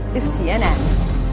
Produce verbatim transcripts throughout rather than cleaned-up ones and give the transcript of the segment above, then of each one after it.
is C N N.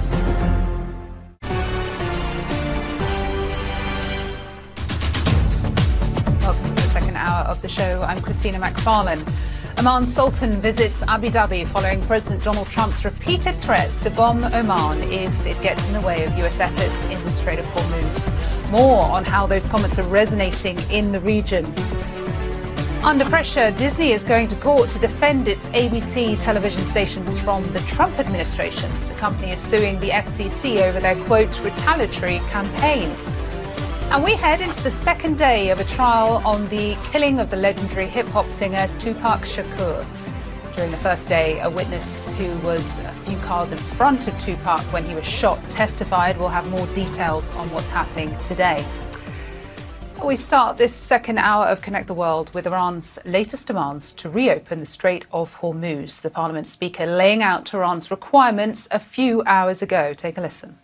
Welcome to the second hour of the show. I'm Christina McFarlane. Oman Sultan visits Abu Dhabi following President Donald Trump's repeated threats to bomb Oman if it gets in the way of U S efforts in the Strait of Hormuz. More on how those comments are resonating in the region. Under pressure, Disney is going to court to defend its A B C television stations from the Trump administration. The company is suing the F C C over their, quote, retaliatory campaign. And we head into the second day of a trial on the killing of the legendary hip-hop singer Tupac Shakur. During the first day, a witness who was a few cars in front of Tupac when he was shot testified. We'll have more details on what's happening today. We start this second hour of Connect the World with Iran's latest demands to reopen the Strait of Hormuz. The Parliament Speaker laying out Iran's requirements a few hours ago. Take a listen.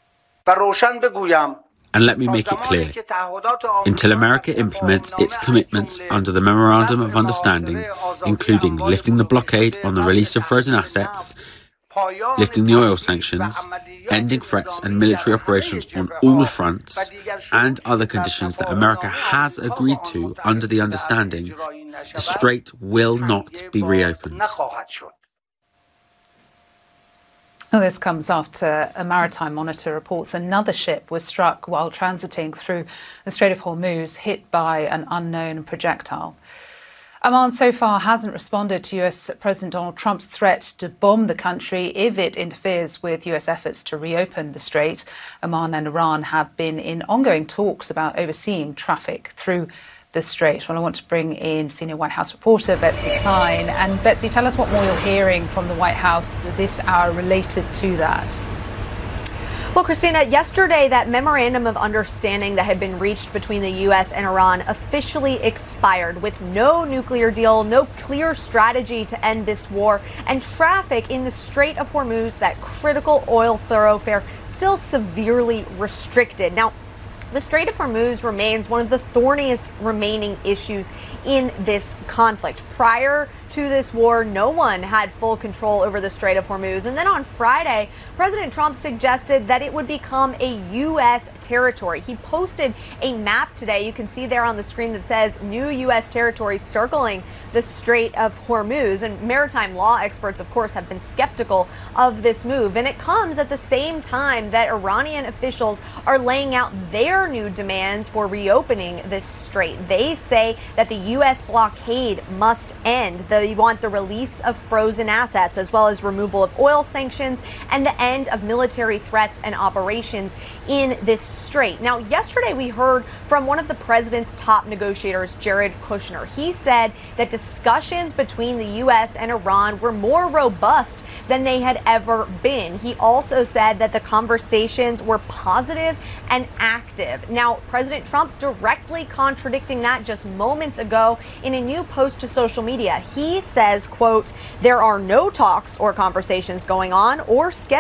And let me make it clear, until America implements its commitments under the Memorandum of Understanding, including lifting the blockade on the release of frozen assets, lifting the oil sanctions, ending threats and military operations on all fronts, and other conditions that America has agreed to under the understanding, the strait will not be reopened. Well, this comes after a maritime monitor reports another ship was struck while transiting through the Strait of Hormuz, hit by an unknown projectile. Oman so far hasn't responded to U S President Donald Trump's threat to bomb the country if it interferes with U S efforts to reopen the strait. Oman and Iran have been in ongoing talks about overseeing traffic through the strait. Well, I want to bring in senior White House reporter Betsy Klein. And Betsy, tell us what more you're hearing from the White House this hour related to that. Well, Christina, yesterday that memorandum of understanding that had been reached between the U S and Iran officially expired, with no nuclear deal, no clear strategy to end this war, and traffic in the Strait of Hormuz, that critical oil thoroughfare, still severely restricted. Now, the Strait of Hormuz remains one of the thorniest remaining issues in this conflict. Prior to this war, no one had full control over the Strait of Hormuz. And then on Friday, President Trump suggested that it would become a U S territory. He posted a map today, you can see there on the screen, that says new U S territory circling the Strait of Hormuz. And maritime law experts, of course, have been skeptical of this move. And it comes at the same time that Iranian officials are laying out their new demands for reopening this strait. They say that the U S blockade must end. They want the release of frozen assets, as well as removal of oil sanctions and the end of military threats and operations in this strait. Now, yesterday we heard from one of the president's top negotiators, Jared Kushner. He said that discussions between the U S and Iran were more robust than they had ever been. He also said that the conversations were positive and active. Now, President Trump directly contradicting that just moments ago in a new post to social media. He says, quote, "There are no talks or conversations going on or scheduled